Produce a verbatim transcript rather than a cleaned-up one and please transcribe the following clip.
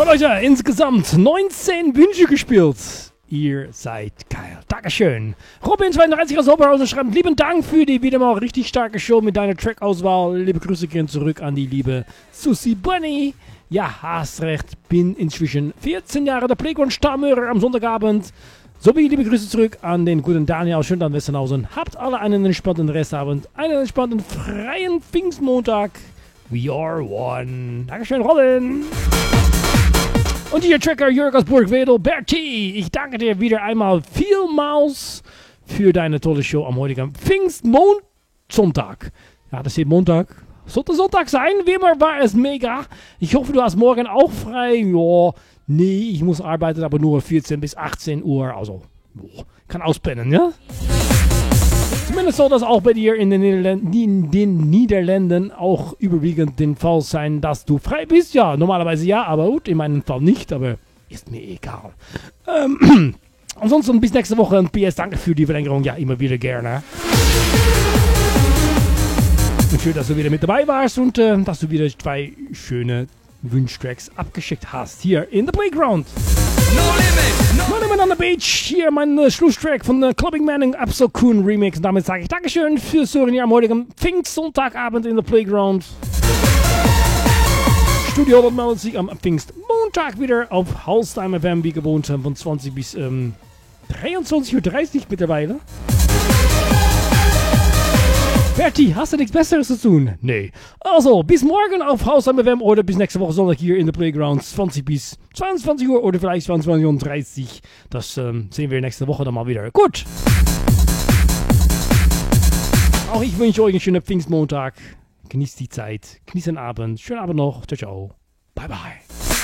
So Leute, insgesamt neunzehn Wünsche gespielt. Ihr seid geil. Dankeschön. Robin zweiunddreißig aus Oberhausen schreibt, lieben Dank für die wieder mal richtig starke Show mit deiner Track-Auswahl. Liebe Grüße gehen zurück an die liebe Susie Bunny. Ja, hast recht. Bin inzwischen vierzehn Jahre der Playground-Stammhörer am Sonntagabend. Sowie liebe Grüße zurück an den guten Daniel aus Schönland Westernhausen. Habt alle einen entspannten Restabend, einen entspannten freien Pfingstmontag. We are one. Dankeschön, Robin. Und hier Tracker Jörg aus Burgwedel. Bertie, ich danke dir wieder einmal vielmals für deine tolle Show am heutigen Pfingstmondsonntag. Ja, das ist Montag. Sollte Sonntag sein, wie immer war es mega. Ich hoffe, du hast morgen auch frei. Ja, nee, ich muss arbeiten, aber nur vierzehn bis achtzehn Uhr. Also, kann auspennen, ja? Zumindest soll das auch bei dir in den, Niederlanden, in den Niederlanden auch überwiegend den Fall sein, dass du frei bist. Ja, normalerweise ja, aber gut, in meinem Fall nicht, aber ist mir egal. Ähm, ansonsten bis nächste Woche und P S, danke für die Verlängerung, ja, immer wieder gerne. Und schön, dass du wieder mit dabei warst und äh, dass du wieder zwei schöne Wunschtracks abgeschickt hast hier in the Playground. No Limit! No, no Limit on the Beach. Hier mein äh, Schlusstrack von der Clubbing Manning Absol-Coon Remix. Und damit sage ich Dankeschön fürs Hören hier am heutigen Pfingstsonntagabend in the Playground. Studio meldet sich am Pfingstmontag wieder auf Holstein F M wie gewohnt von zwanzig bis ähm, dreiundzwanzig Uhr dreißig mittlerweile. Bertie, hast du nichts Besseres zu tun? Nee. Also, bis morgen auf Haus am F M oder bis nächste Woche Sonntag hier in der Playground. zwanzig bis zweiundzwanzig Uhr oder vielleicht zweiundzwanzig Uhr dreißig. Das ähm, sehen wir nächste Woche dann mal wieder. Gut. Auch ich wünsche euch einen schönen Pfingstmontag. Genießt die Zeit. Genießt den Abend. Schönen Abend noch. Ciao, ciao. Bye, bye.